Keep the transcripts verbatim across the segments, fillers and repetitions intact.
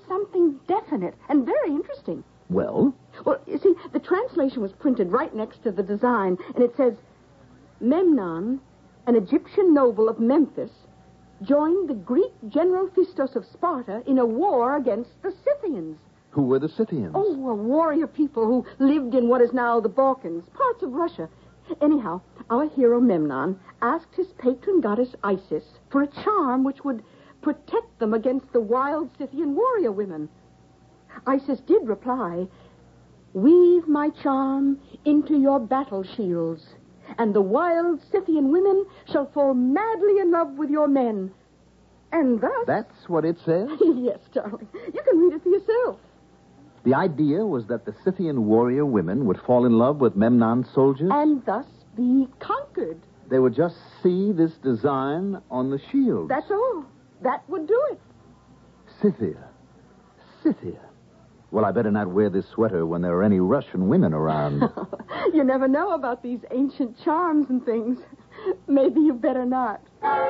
something definite and very interesting. Well? Well, you see, the translation was printed right next to the design, and it says, Memnon, an Egyptian noble of Memphis, joined the Greek general Phistos of Sparta in a war against the Scythians. Who were the Scythians? Oh, a warrior people who lived in what is now the Balkans, parts of Russia. Anyhow, our hero Memnon asked his patron goddess Isis for a charm which would protect them against the wild Scythian warrior women. Isis did reply, weave my charm into your battle shields, and the wild Scythian women shall fall madly in love with your men. And thus... That's what it says? Yes, darling. You can read it for yourself. The idea was that the Scythian warrior women would fall in love with Memnon's soldiers? And thus be conquered. They would just see this design on the shield. That's all. That would do it. Scythia. Scythia. Well, I better not wear this sweater when there are any Russian women around. You never know about these ancient charms and things. Maybe you better not.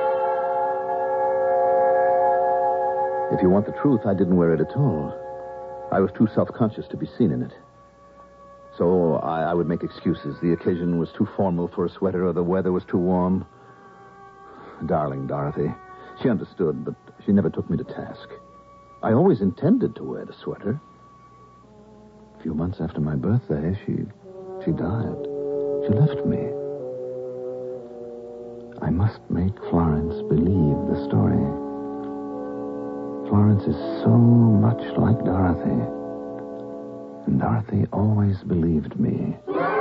If you want the truth, I didn't wear it at all. I was too self-conscious to be seen in it. So I, I would make excuses. The occasion was too formal for a sweater, or the weather was too warm. Darling Dorothy. She understood, but she never took me to task. I always intended to wear the sweater. A few months after my birthday, she she died. She left me. I must make Florence believe the story. Florence is so much like Dorothy. And Dorothy always believed me.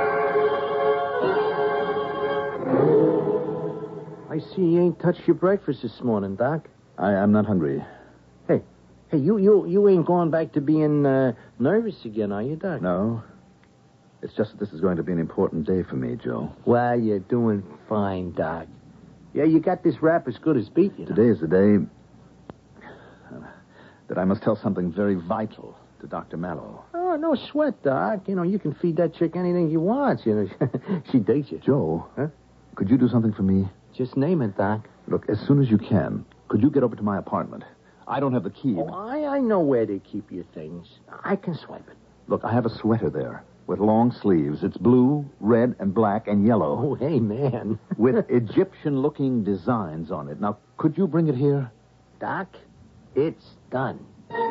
I see you ain't touched your breakfast this morning, Doc. I am not hungry. Hey, hey, you you you ain't going back to being uh, nervous again, are you, Doc? No. It's just that this is going to be an important day for me, Joe. Well, you're doing fine, Doc. Yeah, you got this rap as good as beat, you know. Today is the day uh, that I must tell something very vital to Doctor Mallow. Oh, no sweat, Doc. You know, you can feed that chick anything you want. You know, she dates you. Joe, huh? Could you do something for me? Just name it, Doc. Look, as soon as you can, could you get over to my apartment? I don't have the key. Oh, I, I know where they keep your things. I can swipe it. Look, I have a sweater there with long sleeves. It's blue, red, and black, and yellow. Oh, hey, man. With Egyptian-looking designs on it. Now, could you bring it here? Doc, it's done.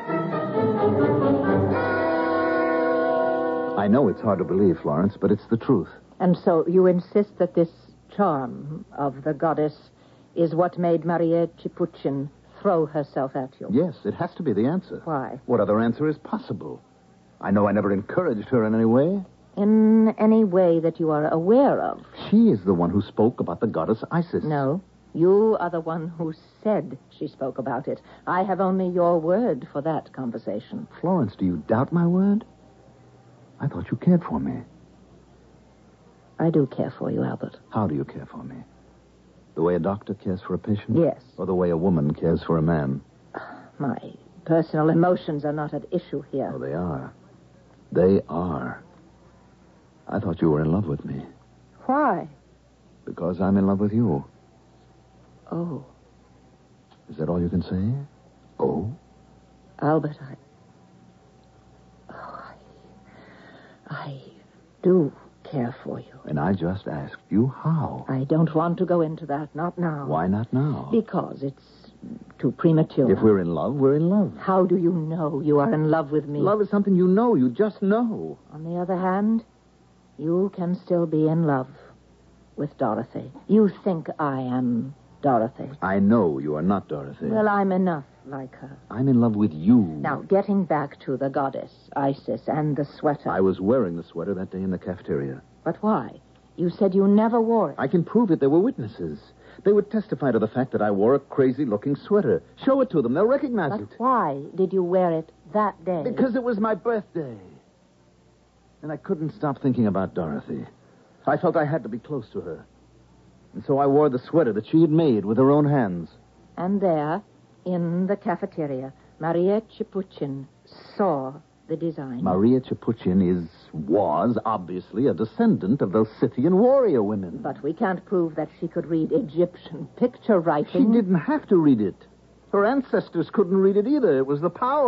I know it's hard to believe, Florence, but it's the truth. And so you insist that this charm of the goddess is what made Maria Chipuchin throw herself at you? Yes, it has to be the answer. Why? What other answer is possible? I know I never encouraged her in any way. In any way that you are aware of? She is the one who spoke about the goddess Isis. No, you are the one who said she spoke about it. I have only your word for that conversation. Florence, do you doubt my word? I thought you cared for me. I do care for you, Albert. How do you care for me? The way a doctor cares for a patient? Yes. Or the way a woman cares for a man? My personal emotions are not at issue here. Oh, they are. They are. I thought you were in love with me. Why? Because I'm in love with you. Oh. Is that all you can say? Oh? Albert, I... Oh, I... I do care for you. And I just asked you how. I don't want to go into that, not now. Why not now? Because it's too premature. If we're in love, we're in love. How do you know you are in love with me? Love is something you know. You just know. On the other hand, you can still be in love with Dorothy. You think I am Dorothy. I know you are not Dorothy. Well, I'm enough like her. I'm in love with you. Now, getting back to the goddess, Isis, and the sweater. I was wearing the sweater that day in the cafeteria. But why? You said you never wore it. I can prove it. There were witnesses. They would testify to the fact that I wore a crazy-looking sweater. Show it to them. They'll recognize But it. why did you wear it that day? Because it was my birthday. And I couldn't stop thinking about Dorothy. I felt I had to be close to her. And so I wore the sweater that she had made with her own hands. And there, in the cafeteria, Maria Chipuchin saw the design. Maria Chipuchin is, was, obviously, a descendant of those Scythian warrior women. But we can't prove that she could read Egyptian picture writing. She didn't have to read it. Her ancestors couldn't read it either. It was the power